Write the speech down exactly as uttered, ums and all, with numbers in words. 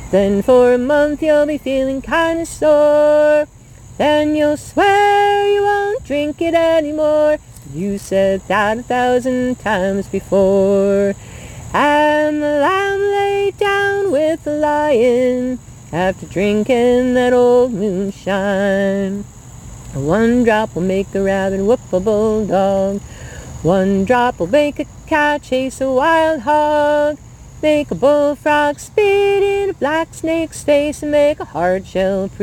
Then for a month you'll be feeling kinda sore. Then you'll swear you won't drink it anymore. You said that a thousand times before. And the lamb lay down with the lion after drinking that old moonshine. One drop will make a rabbit whoop a bulldog. One drop will make a cat chase a wild hog. Make a bullfrog spit in a black snake's face and make a hard shell